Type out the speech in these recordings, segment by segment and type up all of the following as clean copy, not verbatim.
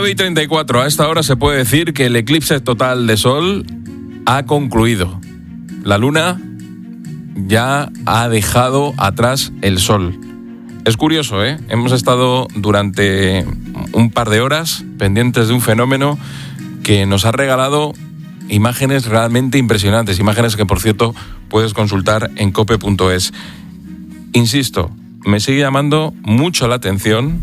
9:34, a esta hora se puede decir que el eclipse total de Sol ha concluido. La Luna ya ha dejado atrás el Sol. Es curioso, ¿eh? Hemos estado durante un par de horas pendientes de un fenómeno que nos ha regalado imágenes realmente impresionantes, imágenes que, por cierto, puedes consultar en cope.es. Insisto, me sigue llamando mucho la atención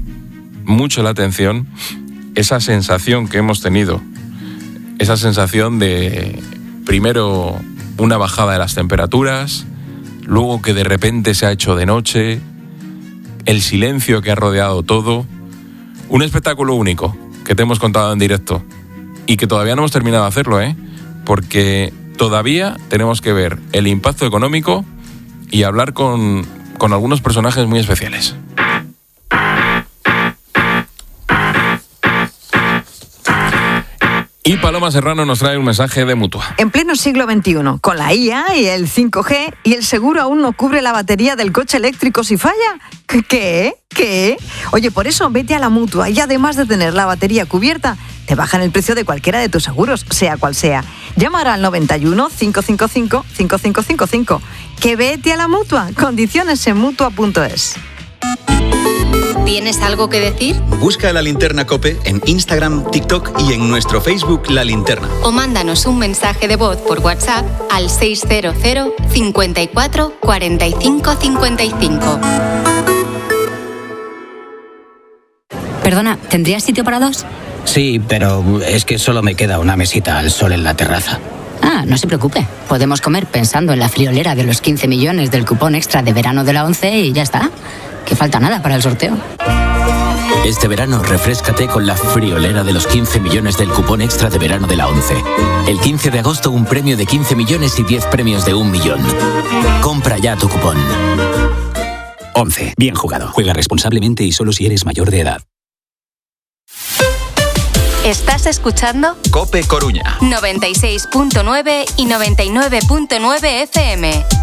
esa sensación que hemos tenido, esa sensación de, primero, una bajada de las temperaturas, luego que de repente se ha hecho de noche, el silencio que ha rodeado todo, un espectáculo único que te hemos contado en directo y que todavía no hemos terminado de hacerlo, porque todavía tenemos que ver el impacto económico y hablar con algunos personajes muy especiales. Y Paloma Serrano nos trae un mensaje de Mutua. En pleno siglo XXI, con la IA y el 5G, ¿y el seguro aún no cubre la batería del coche eléctrico si falla? ¿Qué? Oye, por eso vete a la Mutua y además de tener la batería cubierta, te bajan el precio de cualquiera de tus seguros, sea cual sea. Llama ahora al 91 555 5555. Que vete a la Mutua. Condiciones en Mutua.es. ¿Tienes algo que decir? Busca La Linterna COPE en Instagram, TikTok y en nuestro Facebook La Linterna. O mándanos un mensaje de voz por WhatsApp al 600 54 45 55. Perdona, ¿tendrías sitio para dos? Sí, pero es que solo me queda una mesita al sol en la terraza. Ah, no se preocupe. Podemos comer pensando en la friolera de los 15 millones del cupón extra de verano de la ONCE y ya está. Que falta nada para el sorteo. Este verano refréscate con la friolera de los 15 millones del cupón extra de verano de la ONCE. El 15 de agosto un premio de 15 millones y 10 premios de 1 millón. Compra ya tu cupón. ONCE. Bien jugado. Juega responsablemente y solo si eres mayor de edad. ¿Estás escuchando? COPE Coruña. 96.9 y 99.9 FM.